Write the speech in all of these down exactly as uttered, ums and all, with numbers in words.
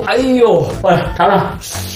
哎呦，哎，尝尝。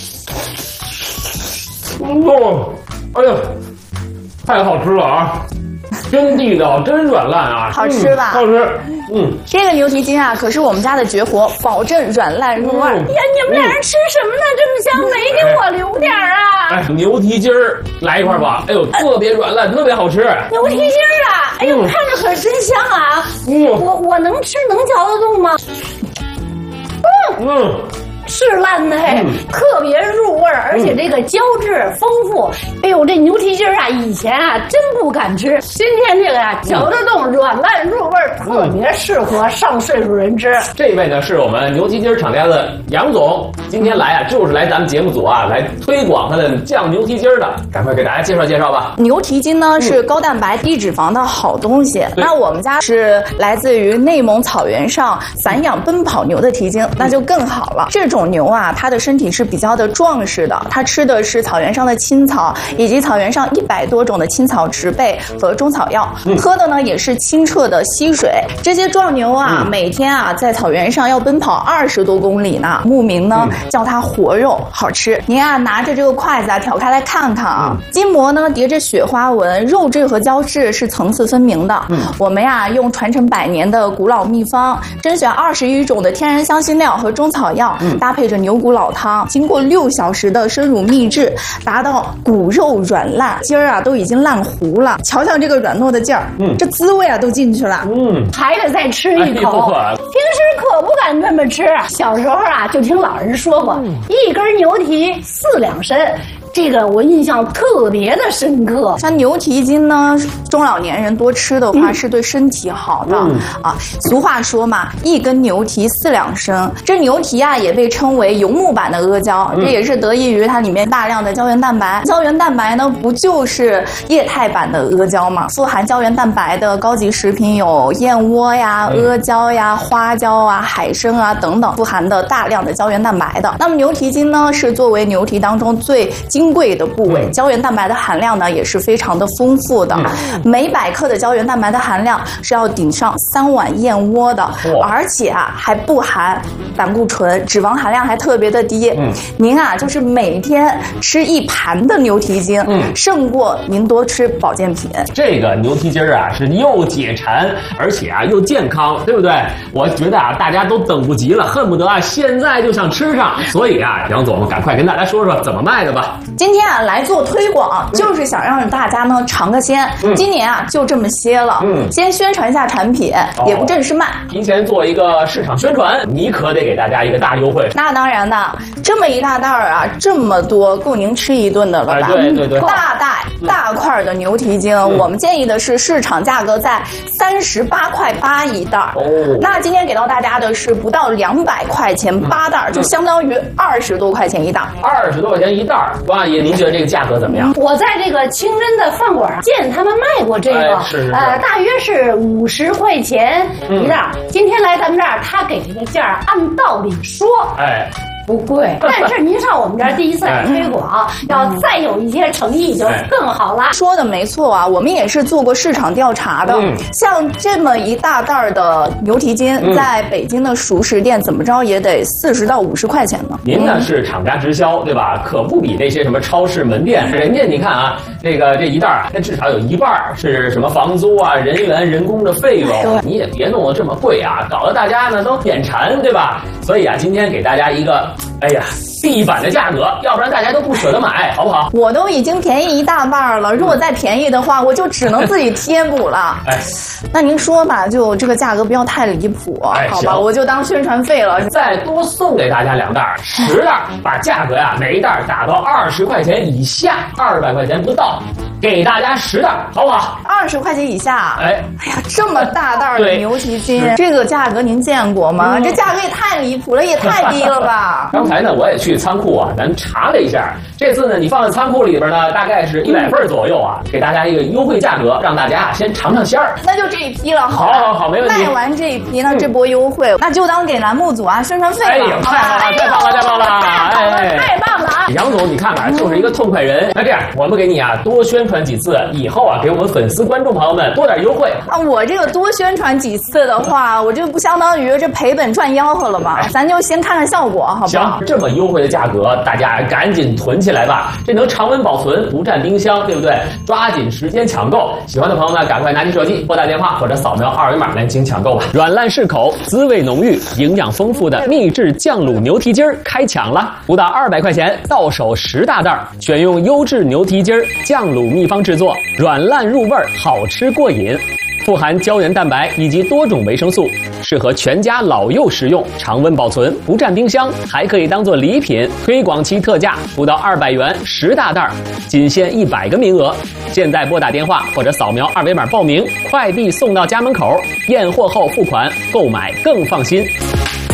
哦，哎呀，太好吃了啊！真地道，真软烂啊！ 好吃吧？ 嗯、好吃。嗯， 这个牛蹄筋啊，可是我们家的绝活，保证软烂入味。哎、嗯、呀，你们俩人吃什么呢？这么香，没给我留点啊！ 哎，牛蹄筋儿来一块吧。哎呦，特别软烂，特别好吃。 牛蹄筋儿啊，哎呦，嗯、看着可真香啊！嗯，我我能吃能嚼得动吗？嗯嗯。是烂的嘿，嗯、特别入味儿，而且这个胶质丰富。嗯、哎呦，这牛蹄筋啊，以前啊真不敢吃，今天这个呀、啊、嚼得动，嗯、软烂入味儿，特别适合上岁数人吃。 这位呢是我们牛蹄筋厂家的杨总，今天来啊就是来咱们节目组啊来推广他的酱牛蹄筋的，赶快给大家介绍介绍吧。 牛蹄筋呢、嗯、是高蛋白低脂肪的好东西，那我们家是来自于内蒙草原上散养奔跑牛的蹄筋，那就更好了。这种牛啊，它的身体是比较的壮实的，它吃的是草原上的青草，以及草原上一百多种的青草植被和中草药，嗯、喝的呢也是清澈的溪水。这些壮牛啊，嗯、每天啊在草原上要奔跑二十多公里呢，牧民呢、嗯、叫它活肉，好吃。您啊拿着这个筷子啊挑开来看看啊，嗯、筋膜呢叠着雪花纹，肉质和胶质是层次分明的。嗯、我们呀用传承百年的古老秘方，甄选二十余种的天然香辛料和中草药，嗯、搭配着牛骨老汤，经过六小时的深入秘制，达到骨肉软烂，筋儿啊都已经烂糊了。瞧瞧这个软糯的劲儿，嗯，这滋味啊都进去了，嗯，还得再吃一口。哎、平时可不敢这么吃，小时候啊就听老人说过，嗯、一根牛蹄四两参。这个我印象特别的深刻。像牛蹄筋呢，中老年人多吃的话、嗯、是对身体好的、嗯、啊。俗话说嘛，一根牛蹄四两参。这牛蹄啊也被称为游牧版的阿胶，嗯、这也是得益于它里面大量的胶原蛋白。胶原蛋白呢，不就是液态版的阿胶吗？富含胶原蛋白的高级食品有燕窝呀、阿胶呀、花椒啊、海参啊等等，富含的大量的胶原蛋白的。那么牛蹄筋呢，是作为牛蹄当中最金贵的部位，胶原蛋白的含量呢也是非常的丰富的，嗯、每百克的胶原蛋白的含量是要顶上三碗燕窝的，而且啊还不含胆固醇，脂肪含量还特别的低。嗯、您啊就是每天吃一盘的牛蹄筋，嗯、胜过您多吃保健品。 这个牛蹄筋啊是又解馋，而且啊又健康，对不对？我觉得啊大家都等不及了，恨不得啊现在就想吃上。所以啊，杨总赶快跟大家说说怎么卖的吧。 今天啊来做推广，嗯、就是想让大家呢尝个鲜。嗯、今年啊就这么些了，嗯、先宣传一下产品，哦、也不正式卖， 提前做一个市场宣传，你可得给大家一个大优惠。 那当然的，这么一大袋儿啊，这么多，够您吃一顿的了吧？ 哎、对对对， 大袋大块的牛蹄筋，嗯、我们建议的是市场价格在三十八块八一袋。哦，那今天给到大家的是不到两百块钱八袋，嗯、就相当于二十多块钱一袋。二十多块钱一袋，王阿姨，您觉得这个价格怎么样？ 我在这个清真的饭馆见他们卖过这个， 哎、是是是呃，大约是五十块钱一袋。嗯、今天来咱们这儿，他给这个价按道理说，哎。不贵，但是您上我们这儿第一次来推广，哎、要再有一些诚意就更好了。 哎、说的没错啊，我们也是做过市场调查的。嗯、像这么一大袋的牛蹄筋，嗯、在北京的熟食店怎么着也得四十到五十块钱呢。 您呢是厂家直销，对吧？可不比那些什么超市门店，人家你看啊，这个这一袋啊，那至少有一半是什么房租啊、人员、人工的费用，你也别弄得这么贵啊，搞得大家呢都眼馋，对吧？所以啊，今天给大家一个。哎呀，地板的价格，要不然大家都不舍得买，好不好？ 我都已经便宜一大半了，如果再便宜的话，我就只能自己贴补了。哎，那您说吧，就这个价格不要太离谱，哎、好吧？我就当宣传费了。 再多送给大家两袋，十袋，把价格呀，每一袋打到二十块钱以下，二百块钱不到。给大家十袋，好不好？ 二十块钱以下，哎，哎呀，这么大袋的牛蹄筋，这个价格您见过吗？嗯、这价格也太离谱了，也太低了吧！ 刚才呢，我也去仓库啊，咱查了一下，这次呢，你放在仓库里边呢，大概是一百份左右啊，给大家一个优惠价格，让大家啊先尝尝鲜儿。 那就这一批了， 好，好，好，没问题。 卖完这一批呢，这波优惠，那就当给栏目组啊宣传费了。 哎呀，太好了，太棒了，太棒了， 太棒了，太棒了啊！ 杨总，你看看，就是一个痛快人。那这样，我们给你啊多宣传几次，以后啊给我们粉丝观众朋友们多点优惠啊。我这个多宣传几次的话，我这不相当于这赔本赚吆喝了吗？咱就先看看效果，好不好？ 行，这么优惠的价格，大家赶紧囤起来吧，这能常温保存，不占冰箱，对不对？抓紧时间抢购，喜欢的朋友们赶快拿起手机拨打电话或者扫描二维码来进行抢购吧。软烂适口，滋味浓郁，营养丰富的秘制酱卤牛蹄筋儿开抢了，不到二百块钱到手十大袋，选用优质牛蹄筋儿酱卤秘方制作，软烂入味儿，好吃过瘾。富含胶原蛋白以及多种维生素，适合全家老幼食用，常温保存，不占冰箱，还可以当做礼品。推广期特价不到二百元十大袋，仅限一百个名额。现在拨打电话或者扫描二维码报名，快递送到家门口，验货后付款，购买更放心。